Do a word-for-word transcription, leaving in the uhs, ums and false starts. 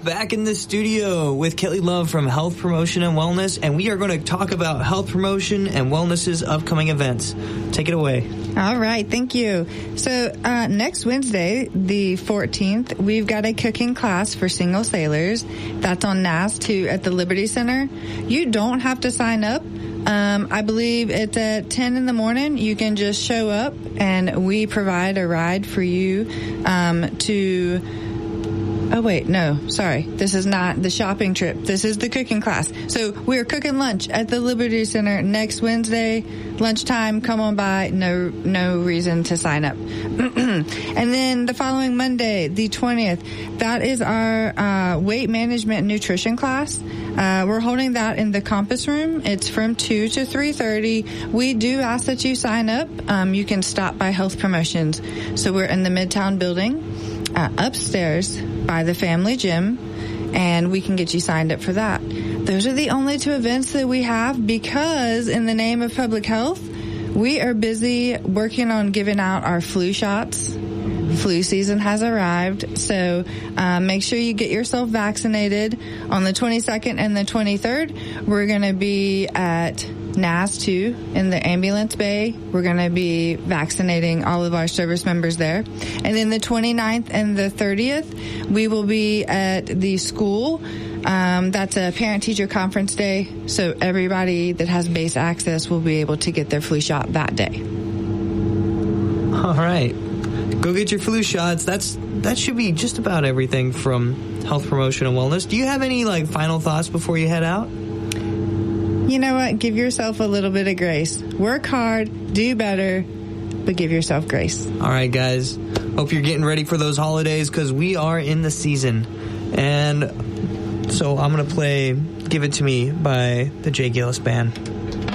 back in the studio with Kelly Love from Health Promotion and Wellness, and we are going to talk about health promotion and wellness's upcoming events. Take it away. All right, thank you. So uh, next Wednesday, the fourteenth, we've got a cooking class for single sailors. That's on N A S two at the Liberty Center. You don't have to sign up. Um, I believe it's at ten in the morning. You can just show up, and we provide a ride for you um, to... Oh, wait, no, sorry. This is not the shopping trip. This is the cooking class. So we're cooking lunch at the Liberty Center next Wednesday, lunchtime. Come on by. No no reason to sign up. And then the following Monday, the twentieth, that is our uh, weight management and nutrition class. Uh, we're holding that in the Compass Room. It's from two to three thirty. We do ask that you sign up. Um, you can stop by Health Promotions. So we're in the Midtown building, uh, upstairs by the family gym, and we can get you signed up for that. Those are the only two events that we have because in the name of public health, we are busy working on giving out our flu shots. Flu season has arrived, so uh, make sure you get yourself vaccinated. On the twenty-second and the twenty-third, we're going to be at N A S two in the ambulance bay. We're going to be vaccinating all of our service members there. And then the twenty-ninth and the thirtieth, we will be at the school. Um, that's a parent-teacher conference day, so everybody that has base access will be able to get their flu shot that day. All right. Go get your flu shots. That's that should be just about everything from Health Promotion and Wellness. Do you have any like final thoughts before you head out? You know what? Give yourself a little bit of grace. Work hard, do better, but give yourself grace. All right, guys. Hope you're getting ready for those holidays because we are in the season. And so I'm going to play Give It To Me by the Jay Gillis Band.